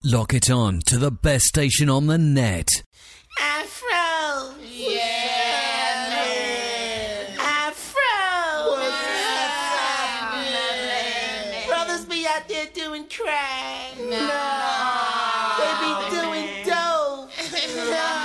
Lock it on to the best station on the net. Afro! Yeah, man. Afro! What's happening? Brothers be out there doing crack. No. They be doing dope. No.